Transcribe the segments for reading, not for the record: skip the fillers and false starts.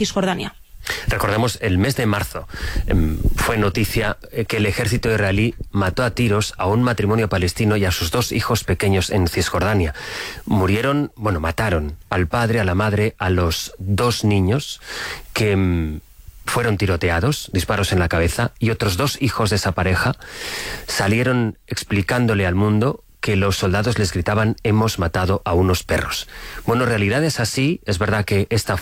Cisjordania. Recordemos, el mes de marzo fue noticia que el ejército israelí mató a tiros a un matrimonio palestino y a sus 2 hijos pequeños en Cisjordania. Mataron al padre, a la madre, a los 2 niños que fueron tiroteados, disparos en la cabeza, y otros 2 hijos de esa pareja salieron explicándole al mundo que los soldados les gritaban: hemos matado a unos perros. Bueno, realidades así, es verdad que esta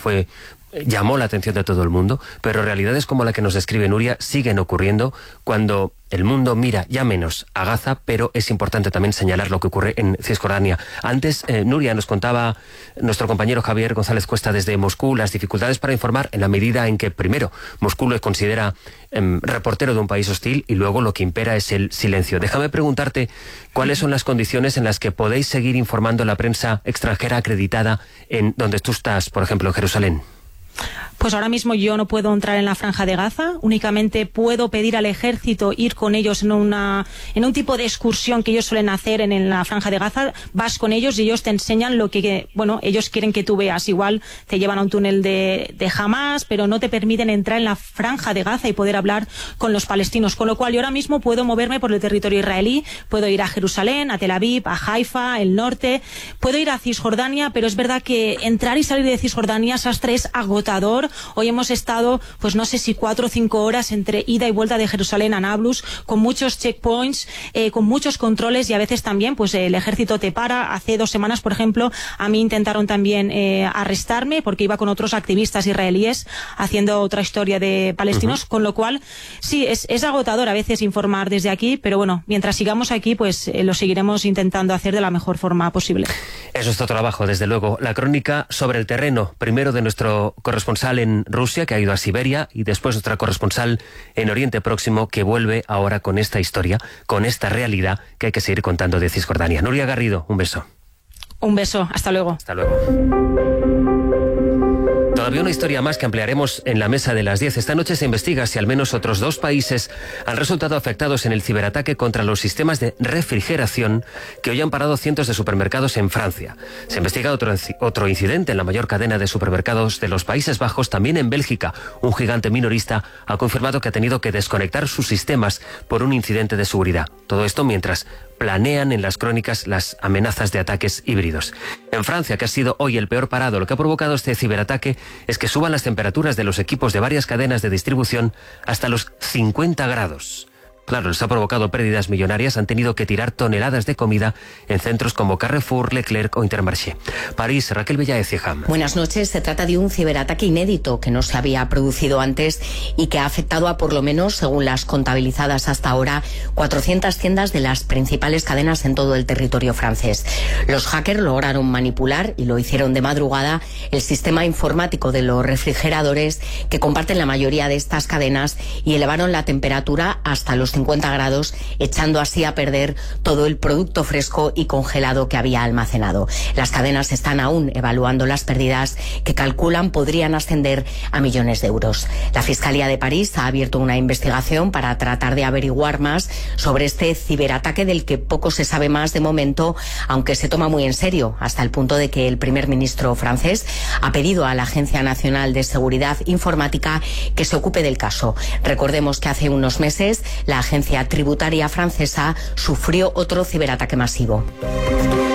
llamó la atención de todo el mundo, pero realidades como la que nos describe Nuria siguen ocurriendo cuando el mundo mira ya menos a Gaza, pero es importante también señalar lo que ocurre en Cisjordania. Antes, Nuria, nos contaba nuestro compañero Javier González Cuesta desde Moscú las dificultades para informar, en la medida en que, primero, Moscú lo considera reportero de un país hostil, y luego lo que impera es el silencio. Déjame preguntarte cuáles son las condiciones en las que podéis seguir informando a la prensa extranjera acreditada en donde tú estás, por ejemplo, en Jerusalén. Pues ahora mismo yo no puedo entrar en la Franja de Gaza, únicamente puedo pedir al ejército ir con ellos en un tipo de excursión que ellos suelen hacer en la Franja de Gaza. Vas con ellos y ellos te enseñan lo que ellos quieren que tú veas. Igual te llevan a un túnel de Hamas, pero no te permiten entrar en la Franja de Gaza y poder hablar con los palestinos. Con lo cual yo ahora mismo puedo moverme por el territorio israelí, puedo ir a Jerusalén, a Tel Aviv, a Haifa, el norte, puedo ir a Cisjordania, pero es verdad que entrar y salir de Cisjordania, Sastre, es agotador. Hoy hemos estado, pues no sé si 4 o 5 horas entre ida y vuelta de Jerusalén a Nablus, con muchos checkpoints, con muchos controles, y a veces también pues el ejército te para. Hace 2 semanas, por ejemplo, a mí intentaron también arrestarme porque iba con otros activistas israelíes haciendo otra historia de palestinos, con lo cual sí, es agotador a veces informar desde aquí, pero bueno, mientras sigamos aquí, pues lo seguiremos intentando hacer de la mejor forma posible. Es nuestro trabajo, desde luego. La crónica sobre el terreno, primero de nuestro corresponsal en Rusia, que ha ido a Siberia, y después nuestra corresponsal en Oriente Próximo, que vuelve ahora con esta historia, con esta realidad que hay que seguir contando de Cisjordania. Nuria Garrido, un beso. Un beso, hasta luego. Hasta luego. Todavía una historia más que ampliaremos en la mesa de las 10. Esta noche se investiga si al menos otros 2 países han resultado afectados en el ciberataque contra los sistemas de refrigeración que hoy han parado cientos de supermercados en Francia. Se investiga otro incidente en la mayor cadena de supermercados de los Países Bajos, también en Bélgica. Un gigante minorista ha confirmado que ha tenido que desconectar sus sistemas por un incidente de seguridad. Todo esto mientras planean en las crónicas las amenazas de ataques híbridos. En Francia, que ha sido hoy el peor parado, lo que ha provocado este ciberataque es que suban las temperaturas de los equipos de varias cadenas de distribución hasta los 50 grados. Claro, les ha provocado pérdidas millonarias, han tenido que tirar toneladas de comida en centros como Carrefour, Leclerc o Intermarché. París, Raquel Villaécija. Buenas noches. Se trata de un ciberataque inédito que no se había producido antes y que ha afectado a por lo menos, según las contabilizadas hasta ahora, 400 tiendas de las principales cadenas en todo el territorio francés. Los hackers lograron manipular, y lo hicieron de madrugada, el sistema informático de los refrigeradores que comparten la mayoría de estas cadenas y elevaron la temperatura hasta los 50 grados, echando así a perder todo el producto fresco y congelado que había almacenado. Las cadenas están aún evaluando las pérdidas, que calculan podrían ascender a millones de euros. La Fiscalía de París ha abierto una investigación para tratar de averiguar más sobre este ciberataque, del que poco se sabe más de momento, aunque se toma muy en serio, hasta el punto de que el primer ministro francés ha pedido a la Agencia Nacional de Seguridad Informática que se ocupe del caso. Recordemos que hace unos meses la agencia tributaria francesa sufrió otro ciberataque masivo.